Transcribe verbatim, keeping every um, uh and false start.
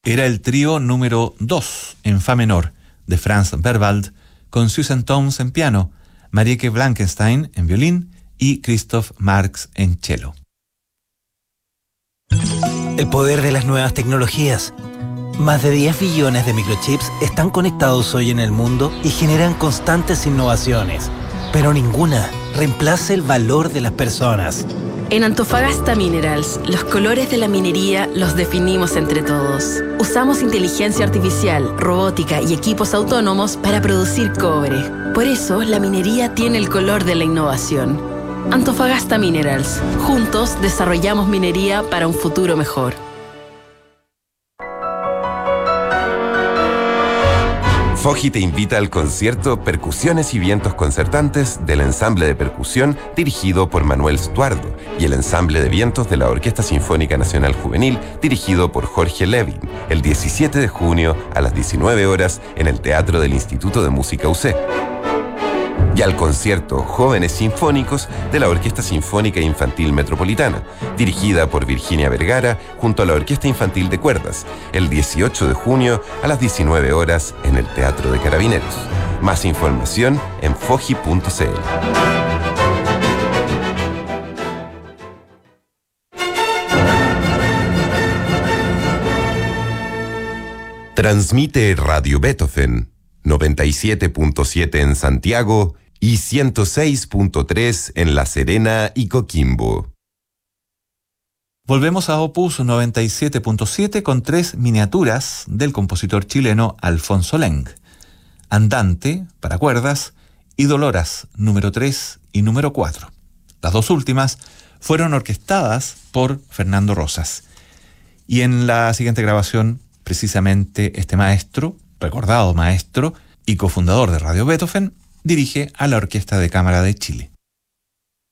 Era el trío número dos en fa menor de Franz Berwald, con Susan Towns en piano, Marieke Blankenstein en violín y Christoph Marx en cello. El poder de las nuevas tecnologías. Más de diez billones de microchips están conectados hoy en el mundo y generan constantes innovaciones, pero ninguna reemplaza el valor de las personas. En Antofagasta Minerals, los colores de la minería los definimos entre todos. Usamos inteligencia artificial, robótica y equipos autónomos para producir cobre. Por eso, la minería tiene el color de la innovación. Antofagasta Minerals. Juntos desarrollamos minería para un futuro mejor. Foji te invita al concierto Percusiones y Vientos Concertantes del ensamble de percusión dirigido por Manuel Stuardo y el ensamble de vientos de la Orquesta Sinfónica Nacional Juvenil dirigido por Jorge Levin el diecisiete de junio a las diecinueve horas en el Teatro del Instituto de Música U C. Y al concierto Jóvenes Sinfónicos de la Orquesta Sinfónica Infantil Metropolitana, dirigida por Virginia Vergara junto a la Orquesta Infantil de Cuerdas, el dieciocho de junio a las diecinueve horas en el Teatro de Carabineros. Más información en foji punto c l. Transmite Radio Beethoven, noventa y siete punto siete en Santiago y ciento seis punto tres en La Serena y Coquimbo. Volvemos a Opus noventa y siete punto siete con tres miniaturas del compositor chileno Alfonso Leng: Andante, para cuerdas, y Doloras, número tres y número cuatro. Las dos últimas fueron orquestadas por Fernando Rosas. Y en la siguiente grabación, precisamente este maestro, recordado maestro y cofundador de Radio Beethoven, dirige a la Orquesta de Cámara de Chile.